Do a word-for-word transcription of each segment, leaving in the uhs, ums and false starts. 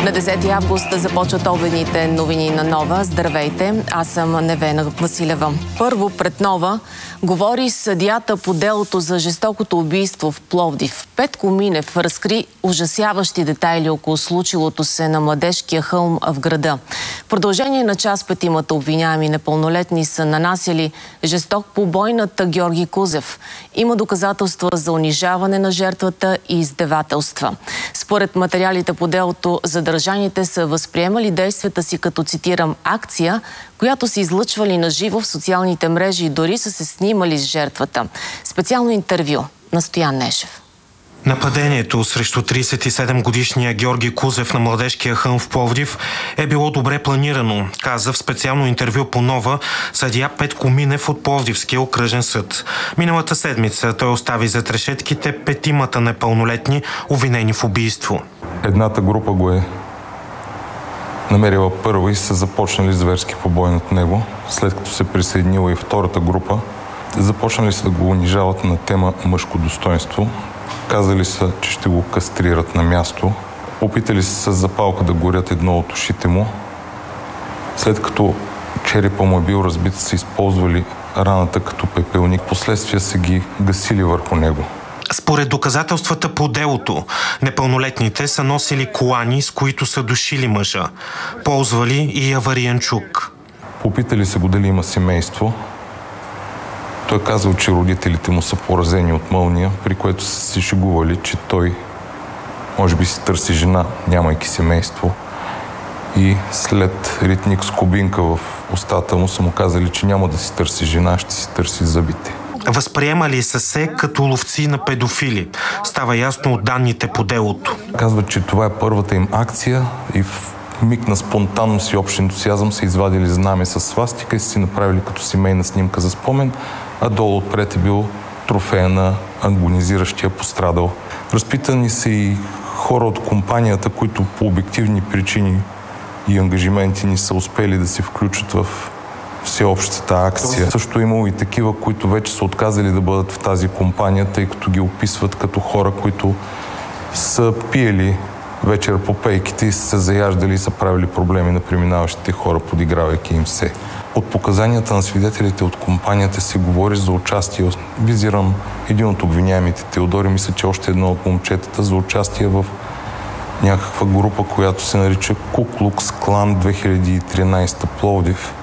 На десети август започват обедните новини на Нова. Здравейте, аз съм Невена Василева. Първо пред Нова говори съдията по делото за жестокото убийство в Пловдив. Петко Минев разкри ужасяващи детайли около случилото се на Младежкия хълм в града. В продължение на час петимата обвиняеми непълнолетни са нанасяли жесток побой над Георги Кузев. Има доказателства за унижаване на жертвата и издевателства. Според материалите по делото, задържаните са възприемали действията си като, цитирам, акция, която са излъчвали на живо в социалните мрежи и дори са се снимали с жертвата. Специално интервю на Стоян Нешев. Нападението срещу тридесет и седем годишния Георги Кузев на Младежкия хълм в Пловдив е било добре планирано, каза в специално интервю по Нова съдия Петко Минев от Пловдивския окръжен съд. Миналата седмица той остави зад решетките петимата непълнолетни, обвинени в убийство. Едната група го е намерила първа и са започнали зверски побой над него. След като се присъединила и втората група, започнали са да го унижават на тема мъжко достоинство. Казали са, че ще го кастрират на място. Опитали се с запалка да горят едно от ушите му. След като черепа му е бил разбит, са използвали раната като пепелник. Последствия са ги гасили върху него. Според доказателствата по делото, непълнолетните са носили колани, с които са душили мъжа. Ползвали и авариен чук. Попитали се го дали има семейство. Той казал, че родителите му са поразени от мълния, при което са се шегували, че той може би си търси жена, нямайки семейство. И след ритник с кубинка в устата му са му казали, че няма да си търси жена, ще си търси зъбите. Възприемали са се като ловци на педофили. Става ясно от данните по делото. Казват, че това е първата им акция и в миг на спонтанност и общ ентусиазъм са извадили знаме с свастика и са си направили като семейна снимка за спомен, а долу отпред е бил трофея на агонизиращия пострадал. Разпитани са и хора от компанията, които по обективни причини и ангажименти ни са успели да се включат в всеобщата акция. Също имало и такива, които вече са отказали да бъдат в тази компания, тъй като ги описват като хора, които са пиели вечер по пейките и са се заяждали и са правили проблеми на преминаващите хора, подигравайки им се. От показанията на свидетелите от компанията се говори за участие. Визирам един от обвиняемите, Теодори, мисля, че още едно от момчетата, за участие в някаква група, която се нарича Ку Клукс Клан две хиляди и тринадесета Пловдив,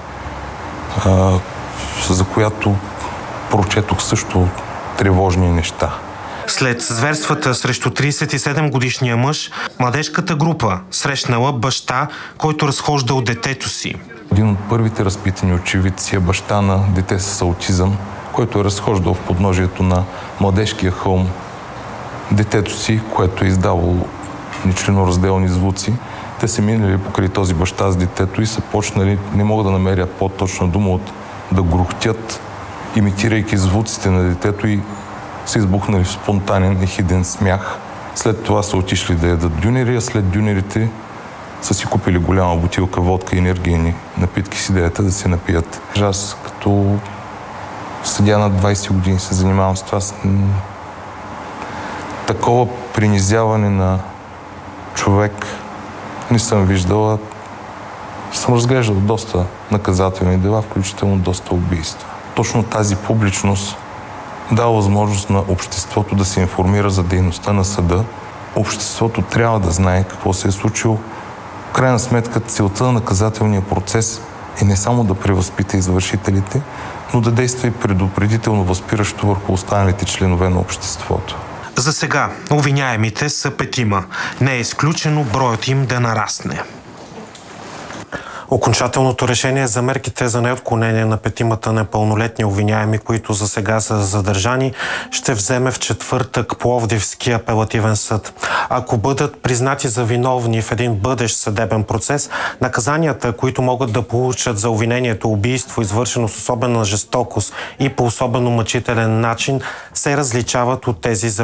а, за която прочетох също тревожни неща. След зверствата срещу тридесет и седем годишния мъж, младежката група срещнала баща, който разхождал детето си. Един от първите разпитани очевидци е баща на дете с аутизъм, който е разхождал в подножието на Младежкия хълм детето си, което е издавало нечленоразделни звуци. Те се минали покрай този баща с детето и са почнали, не мога да намеря по-точна дума, от да грухтят, имитирайки звуците на детето, и са избухнали в спонтанен ехиден смях. След това са отишли да ядат дюнери, а след дюнерите са си купили голяма бутилка водка и енергийни напитки с идеята да се напият. Аз като съдия на двадесет години се занимавам с това. Такова принизяване на човек не съм виждала. Съм разглеждал доста наказателни дела, включително доста убийства. Точно тази публичност дава възможност на обществото да се информира за дейността на съда. Обществото трябва да знае какво се е случило. В крайна сметка, целта на наказателния процес е не само да превъзпита извършителите, но да действа и предупредително възпиращо върху останалите членове на обществото. За сега обвиняемите са петима. Не е изключено броят им да нарасне. Окончателното решение за мерките за неотклонение на петимата непълнолетни обвиняеми, които за сега са задържани, ще вземе в четвъртък Пловдивския апелативен съд. Ако бъдат признати за виновни в един бъдещ съдебен процес, наказанията, които могат да получат за обвинението убийство, извършено с особена жестокост и по особено мъчителен начин, се различават от тези за